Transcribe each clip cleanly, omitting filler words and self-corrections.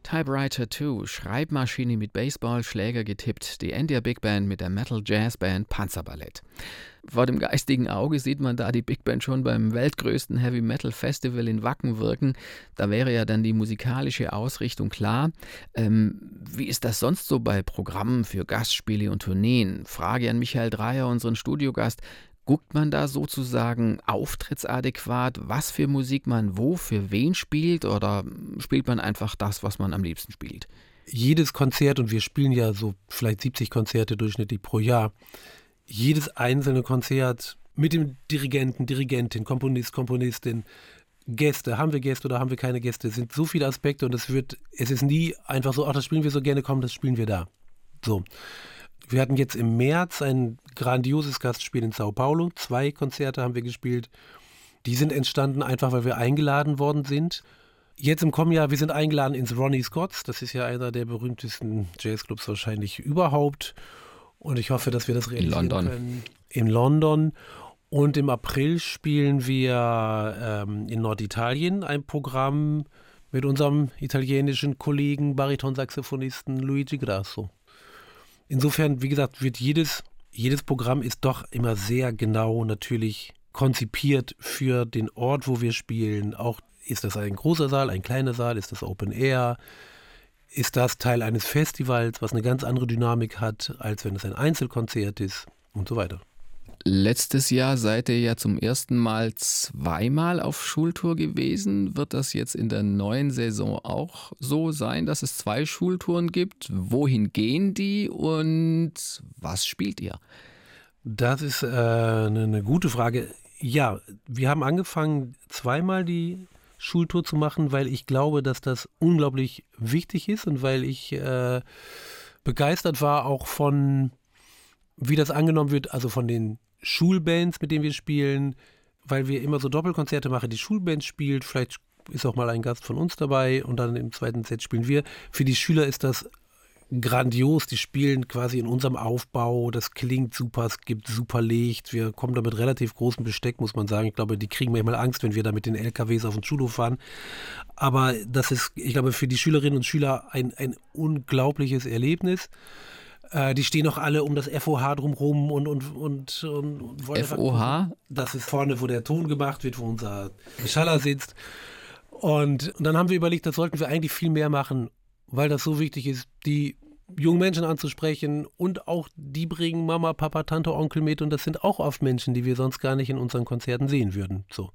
Typewriter 2, Schreibmaschine mit Baseballschläger getippt, die NDR Big Band mit der Metal-Jazz-Band Panzerballett. Vor dem geistigen Auge sieht man da die Big Band schon beim weltgrößten Heavy-Metal-Festival in Wacken wirken. Da wäre ja dann die musikalische Ausrichtung klar. Wie ist das sonst so bei Programmen für Gastspiele und Tourneen? Frage an Michael Dreyer, unseren Studiogast. Guckt man da sozusagen auftrittsadäquat, was für Musik man wo für wen spielt, oder spielt man einfach das, was man am liebsten spielt? Jedes Konzert, und wir spielen ja so vielleicht 70 Konzerte durchschnittlich pro Jahr, jedes einzelne Konzert mit dem Dirigenten, Dirigentin, Komponist, Komponistin, Gäste, haben wir Gäste oder haben wir keine Gäste, sind so viele Aspekte, und es ist nie einfach so, ach, das spielen wir so gerne, komm, das spielen wir da. So. Wir hatten jetzt im März ein grandioses Gastspiel in Sao Paulo. 2 Konzerte haben wir gespielt. Die sind entstanden einfach, weil wir eingeladen worden sind. Jetzt im kommenden Jahr, wir sind eingeladen ins Ronnie Scott's. Das ist ja einer der berühmtesten Jazzclubs wahrscheinlich überhaupt. Und ich hoffe, dass wir das realisieren können. In London. Und im April spielen wir in Norditalien ein Programm mit unserem italienischen Kollegen, Baritonsaxophonisten Luigi Grasso. Insofern, wie gesagt, wird jedes Programm ist doch immer sehr genau natürlich konzipiert für den Ort, wo wir spielen. Auch ist das ein großer Saal, ein kleiner Saal, ist das Open Air, ist das Teil eines Festivals, was eine ganz andere Dynamik hat, als wenn es ein Einzelkonzert ist und so weiter. Letztes Jahr seid ihr ja zum ersten Mal zweimal auf Schultour gewesen. Wird das jetzt in der neuen Saison auch so sein, dass es 2 Schultouren gibt? Wohin gehen die und was spielt ihr? Das ist eine gute Frage. Ja, wir haben angefangen, zweimal die Schultour zu machen, weil ich glaube, dass das unglaublich wichtig ist und weil ich begeistert war auch von, wie das angenommen wird, also von den Schulbands, mit denen wir spielen, weil wir immer so Doppelkonzerte machen. Die Schulband spielt, vielleicht ist auch mal ein Gast von uns dabei und dann im zweiten Set spielen wir. Für die Schüler ist das grandios, die spielen quasi in unserem Aufbau, das klingt super, es gibt super Licht, wir kommen da mit relativ großem Besteck, muss man sagen. Ich glaube, die kriegen manchmal Angst, wenn wir da mit den LKWs auf den Schulhof fahren. Aber das ist, ich glaube, für die Schülerinnen und Schüler ein unglaubliches Erlebnis. Die stehen auch alle um das FOH drumherum und wollen FOH? Das ist vorne, wo der Ton gemacht wird, wo unser Schaller sitzt. Und dann haben wir überlegt, das sollten wir eigentlich viel mehr machen, weil das so wichtig ist, die jungen Menschen anzusprechen, und auch die bringen Mama, Papa, Tante, Onkel mit, und das sind auch oft Menschen, die wir sonst gar nicht in unseren Konzerten sehen würden. So.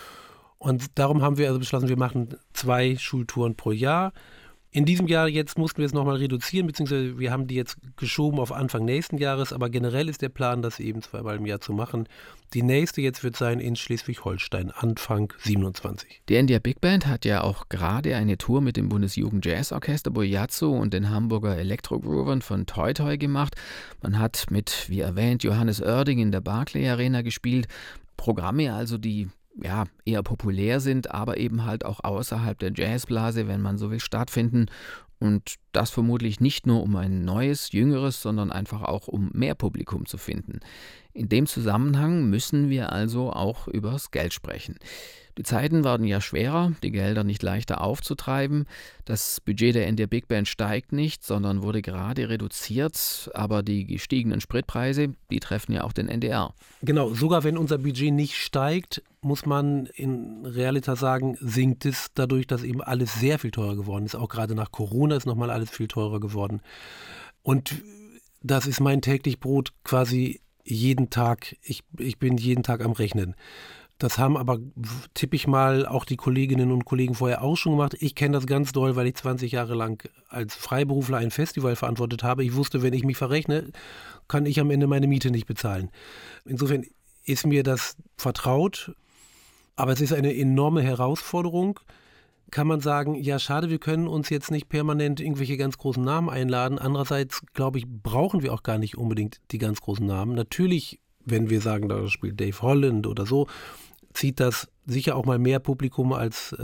Und darum haben wir also beschlossen, wir machen 2 Schultouren pro Jahr. In diesem Jahr jetzt mussten wir es nochmal reduzieren, beziehungsweise wir haben die jetzt geschoben auf Anfang nächsten Jahres, aber generell ist der Plan, das eben 2-mal im Jahr zu machen. Die nächste jetzt wird sein in Schleswig-Holstein, Anfang 27. Die NDR Big Band hat ja auch gerade eine Tour mit dem Bundesjugend-Jazz-Orchester Boiazzo und den Hamburger Elektro-Groovern von Toi Toi gemacht. Man hat mit, wie erwähnt, Johannes Oerding in der Barclay Arena gespielt. Programme also, die eher populär sind, aber eben halt auch außerhalb der Jazzblase, wenn man so will, stattfinden. Und das vermutlich nicht nur, um ein neues, jüngeres, sondern einfach auch, um mehr Publikum zu finden. In dem Zusammenhang müssen wir also auch übers Geld sprechen. Die Zeiten werden ja schwerer, die Gelder nicht leichter aufzutreiben. Das Budget der NDR Big Band steigt nicht, sondern wurde gerade reduziert. Aber die gestiegenen Spritpreise, die treffen ja auch den NDR. Genau, sogar wenn unser Budget nicht steigt, muss man in Realität sagen, sinkt es dadurch, dass eben alles sehr viel teurer geworden ist. Auch gerade nach Corona ist nochmal alles viel teurer geworden. Und das ist mein täglich Brot quasi jeden Tag. Ich bin jeden Tag am Rechnen. Das haben aber, tippe ich mal, auch die Kolleginnen und Kollegen vorher auch schon gemacht. Ich kenne das ganz doll, weil ich 20 Jahre lang als Freiberufler ein Festival verantwortet habe. Ich wusste, wenn ich mich verrechne, kann ich am Ende meine Miete nicht bezahlen. Insofern ist mir das vertraut, aber es ist eine enorme Herausforderung. Kann man sagen, ja schade, wir können uns jetzt nicht permanent irgendwelche ganz großen Namen einladen. Andererseits, glaube ich, brauchen wir auch gar nicht unbedingt die ganz großen Namen. Natürlich, wenn wir sagen, da spielt Dave Holland oder so, zieht das sicher auch mal mehr Publikum als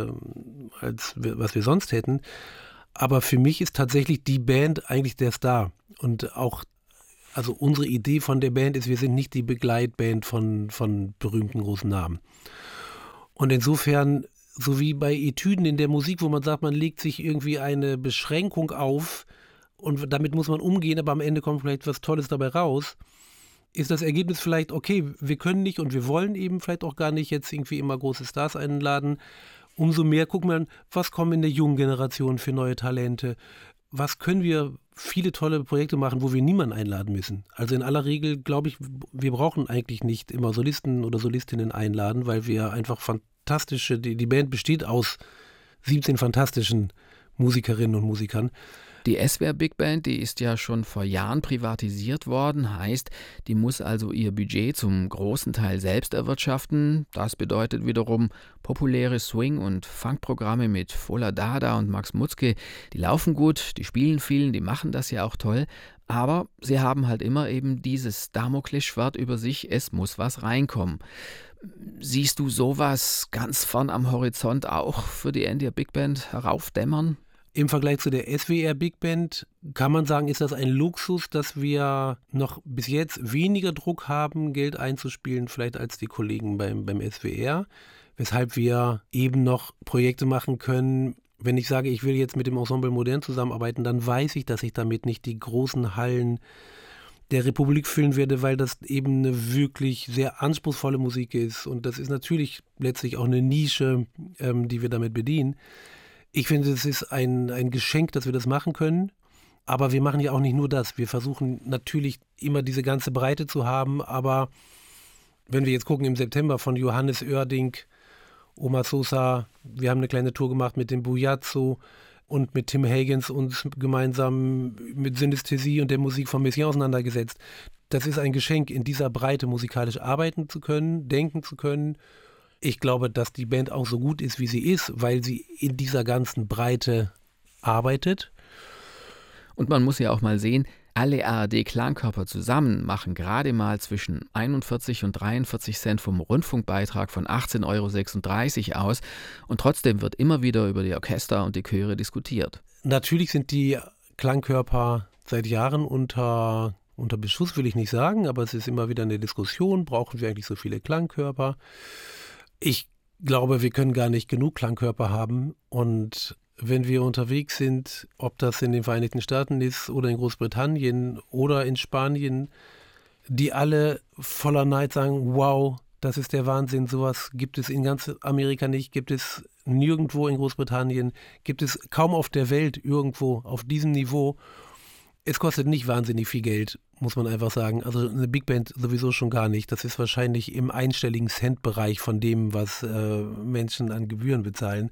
was wir sonst hätten. Aber für mich ist tatsächlich die Band eigentlich der Star. Und auch, also unsere Idee von der Band ist, wir sind nicht die Begleitband von berühmten großen Namen. Und insofern so wie bei Etüden in der Musik, wo man sagt, man legt sich irgendwie eine Beschränkung auf und damit muss man umgehen, aber am Ende kommt vielleicht was Tolles dabei raus, ist das Ergebnis vielleicht, okay, wir können nicht und wir wollen eben vielleicht auch gar nicht jetzt irgendwie immer große Stars einladen. Umso mehr guckt man, was kommen in der jungen Generation für neue Talente, was können wir viele tolle Projekte machen, wo wir niemanden einladen müssen. Also in aller Regel glaube ich, wir brauchen eigentlich nicht immer Solisten oder Solistinnen einladen, weil wir einfach die Band besteht aus 17 fantastischen Musikerinnen und Musikern. Die SWR Big Band, die ist ja schon vor Jahren privatisiert worden, heißt, die muss also ihr Budget zum großen Teil selbst erwirtschaften. Das bedeutet wiederum, populäre Swing- und Funkprogramme mit Fola Dada und Max Mutzke, die laufen gut, die spielen viel, die machen das ja auch toll, aber sie haben halt immer eben dieses Damoklesschwert über sich, es muss was reinkommen. Siehst du sowas ganz vorn am Horizont auch für die NDR Big Band heraufdämmern? Im Vergleich zu der SWR Big Band kann man sagen, ist das ein Luxus, dass wir noch bis jetzt weniger Druck haben, Geld einzuspielen, vielleicht als die Kollegen beim SWR, weshalb wir eben noch Projekte machen können. Wenn ich sage, ich will jetzt mit dem Ensemble Modern zusammenarbeiten, dann weiß ich, dass ich damit nicht die großen Hallen der Republik füllen werde, weil das eben eine wirklich sehr anspruchsvolle Musik ist. Und das ist natürlich letztlich auch eine Nische, die wir damit bedienen. Ich finde, es ist ein Geschenk, dass wir das machen können. Aber wir machen ja auch nicht nur das. Wir versuchen natürlich immer diese ganze Breite zu haben. Aber wenn wir jetzt gucken, im September von Johannes Oerding, Omar Sosa, wir haben eine kleine Tour gemacht mit dem Bujazzo und mit Tim Higgins uns gemeinsam mit Synästhesie und der Musik von Messiaen auseinandergesetzt. Das ist ein Geschenk, in dieser Breite musikalisch arbeiten zu können, denken zu können. Ich glaube, dass die Band auch so gut ist, wie sie ist, weil sie in dieser ganzen Breite arbeitet. Und man muss ja auch mal sehen, alle ARD-Klangkörper zusammen machen gerade mal zwischen 41 und 43 Cent vom Rundfunkbeitrag von 18,36 € aus. Und trotzdem wird immer wieder über die Orchester und die Chöre diskutiert. Natürlich sind die Klangkörper seit Jahren unter Beschuss, will ich nicht sagen, aber es ist immer wieder eine Diskussion, brauchen wir eigentlich so viele Klangkörper? Ich glaube, wir können gar nicht genug Klangkörper haben und wenn wir unterwegs sind, ob das in den Vereinigten Staaten ist oder in Großbritannien oder in Spanien, die alle voller Neid sagen, wow, das ist der Wahnsinn, sowas gibt es in ganz Amerika nicht, gibt es nirgendwo in Großbritannien, gibt es kaum auf der Welt irgendwo auf diesem Niveau. Es kostet nicht wahnsinnig viel Geld, muss man einfach sagen. Also eine Big Band sowieso schon gar nicht. Das ist wahrscheinlich im einstelligen Cent-Bereich von dem, was Menschen an Gebühren bezahlen.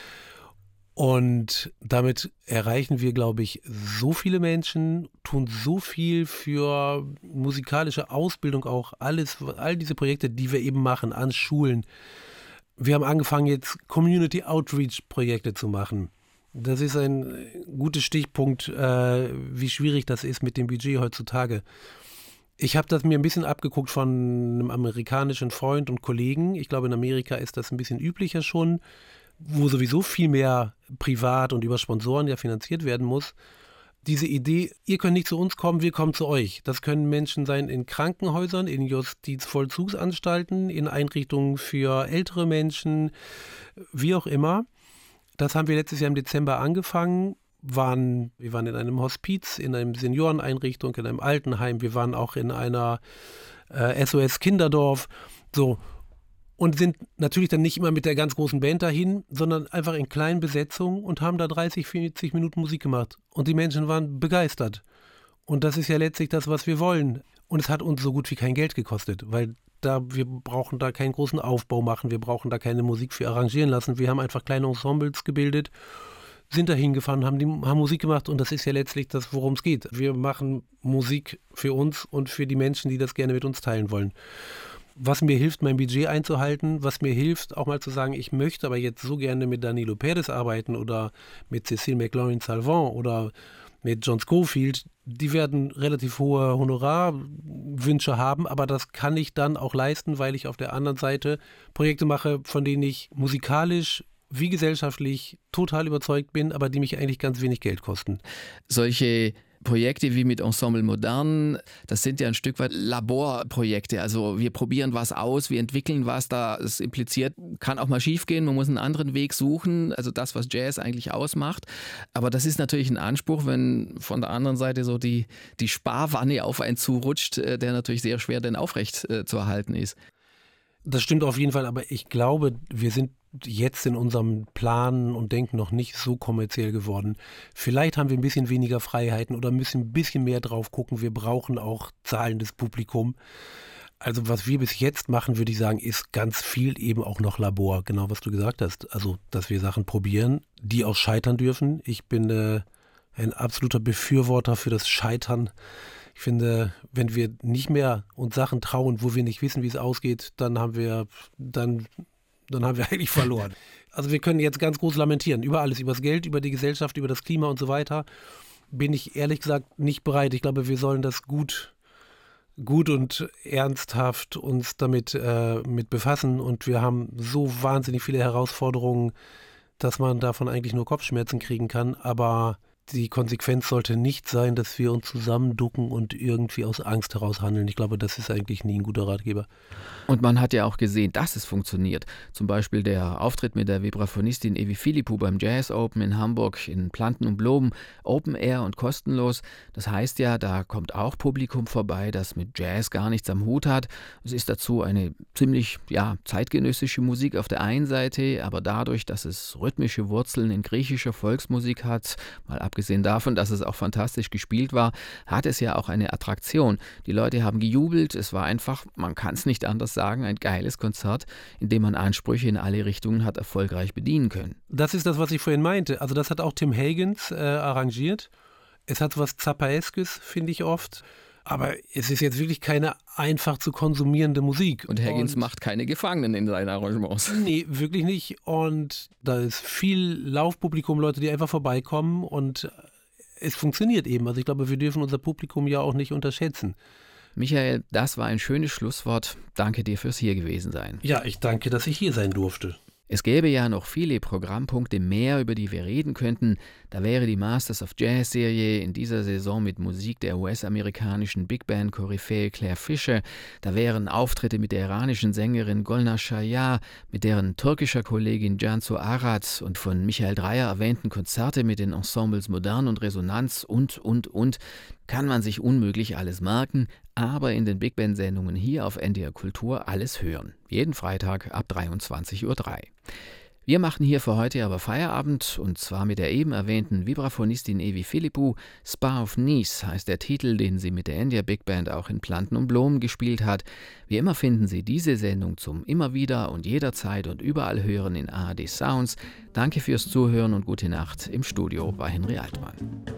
Und damit erreichen wir, glaube ich, so viele Menschen, tun so viel für musikalische Ausbildung auch, all diese Projekte, die wir eben machen an Schulen. Wir haben angefangen jetzt Community Outreach Projekte zu machen. Das ist ein guter Stichpunkt, wie schwierig das ist mit dem Budget heutzutage. Ich habe das mir ein bisschen abgeguckt von einem amerikanischen Freund und Kollegen. Ich glaube, in Amerika ist das ein bisschen üblicher schon, wo sowieso viel mehr privat und über Sponsoren ja finanziert werden muss. Diese Idee, ihr könnt nicht zu uns kommen, wir kommen zu euch. Das können Menschen sein in Krankenhäusern, in Justizvollzugsanstalten, in Einrichtungen für ältere Menschen, wie auch immer. Das haben wir letztes Jahr im Dezember angefangen. Wir waren in einem Hospiz, in einer Senioreneinrichtung, in einem Altenheim. Wir waren auch in einer SOS Kinderdorf. So. Und sind natürlich dann nicht immer mit der ganz großen Band dahin, sondern einfach in kleinen Besetzungen und haben da 30, 40 Minuten Musik gemacht. Und die Menschen waren begeistert. Und das ist ja letztlich das, was wir wollen. Und es hat uns so gut wie kein Geld gekostet, weil wir brauchen da keinen großen Aufbau machen, wir brauchen da keine Musik für arrangieren lassen. Wir haben einfach kleine Ensembles gebildet, sind da hingefahren, haben Musik gemacht und das ist ja letztlich das, worum es geht. Wir machen Musik für uns und für die Menschen, die das gerne mit uns teilen wollen. Was mir hilft, mein Budget einzuhalten, was mir hilft, auch mal zu sagen, ich möchte aber jetzt so gerne mit Danilo Perez arbeiten oder mit Cécile McLaurin-Salvant oder mit John Scofield, die werden relativ hohe Honorarwünsche haben, aber das kann ich dann auch leisten, weil ich auf der anderen Seite Projekte mache, von denen ich musikalisch wie gesellschaftlich total überzeugt bin, aber die mich eigentlich ganz wenig Geld kosten. Solche Projekte wie mit Ensemble Modern, das sind ja ein Stück weit Laborprojekte. Also wir probieren was aus, wir entwickeln was, das impliziert, kann auch mal schief gehen, man muss einen anderen Weg suchen, also das, was Jazz eigentlich ausmacht. Aber das ist natürlich ein Anspruch, wenn von der anderen Seite so die Sparwanne auf einen zurutscht, der natürlich sehr schwer denn aufrecht zu erhalten ist. Das stimmt auf jeden Fall, aber ich glaube, wir sind jetzt in unserem Planen und Denken noch nicht so kommerziell geworden. Vielleicht haben wir ein bisschen weniger Freiheiten oder müssen ein bisschen mehr drauf gucken. Wir brauchen auch zahlendes Publikum. Also was wir bis jetzt machen, würde ich sagen, ist ganz viel eben auch noch Labor, genau was du gesagt hast. Also, dass wir Sachen probieren, die auch scheitern dürfen. Ich bin ein absoluter Befürworter für das Scheitern. Ich finde, wenn wir nicht mehr uns Sachen trauen, wo wir nicht wissen, wie es ausgeht, dann haben wir eigentlich verloren. Also wir können jetzt ganz groß lamentieren, über alles, über das Geld, über die Gesellschaft, über das Klima und so weiter. Bin ich ehrlich gesagt nicht bereit. Ich glaube, wir sollen das gut und ernsthaft uns damit mit befassen. Und wir haben so wahnsinnig viele Herausforderungen, dass man davon eigentlich nur Kopfschmerzen kriegen kann. Aber die Konsequenz sollte nicht sein, dass wir uns zusammenducken und irgendwie aus Angst heraus handeln. Ich glaube, das ist eigentlich nie ein guter Ratgeber. Und man hat ja auch gesehen, dass es funktioniert. Zum Beispiel der Auftritt mit der Vibraphonistin Evi Philippou beim Jazz Open in Hamburg in Planten und Blumen, Open Air und kostenlos. Das heißt ja, da kommt auch Publikum vorbei, das mit Jazz gar nichts am Hut hat. Es ist dazu eine ziemlich zeitgenössische Musik auf der einen Seite, aber dadurch, dass es rhythmische Wurzeln in griechischer Volksmusik hat, mal abgesehen davon, dass es auch fantastisch gespielt war, hat es ja auch eine Attraktion. Die Leute haben gejubelt, es war einfach, man kann es nicht anders sagen, ein geiles Konzert, in dem man Ansprüche in alle Richtungen hat erfolgreich bedienen können. Das ist das, was ich vorhin meinte. Also das hat auch Tim Hagans arrangiert. Es hat was Zappaeskes, finde ich oft. Aber es ist jetzt wirklich keine einfach zu konsumierende Musik. Und Hagans macht keine Gefangenen in seinen Arrangements. Nee, wirklich nicht. Und da ist viel Laufpublikum, Leute, die einfach vorbeikommen und es funktioniert eben. Also ich glaube, wir dürfen unser Publikum ja auch nicht unterschätzen. Michael, das war ein schönes Schlusswort. Danke dir fürs hier gewesen sein. Ja, ich danke, dass ich hier sein durfte. Es gäbe ja noch viele Programmpunkte mehr, über die wir reden könnten. Da wäre die Masters of Jazz-Serie in dieser Saison mit Musik der US-amerikanischen Big Band-Koryphäe Claire Fischer. Da wären Auftritte mit der iranischen Sängerin Golnar Shayar, mit deren türkischer Kollegin Cansu Arad und von Michael Dreyer erwähnten Konzerte mit den Ensembles Modern und Resonanz und. Kann man sich unmöglich alles merken, aber in den Big Band-Sendungen hier auf NDR Kultur alles hören. Jeden Freitag ab 23:03 Uhr. Wir machen hier für heute aber Feierabend, und zwar mit der eben erwähnten Vibraphonistin Evi Philippou. Spa of Nice heißt der Titel, den sie mit der NDR Big Band auch in Planten und Blumen gespielt hat. Wie immer finden Sie diese Sendung zum immer wieder und jederzeit und überall hören in ARD Sounds. Danke fürs Zuhören und gute Nacht. Im Studio war Henry Altmann.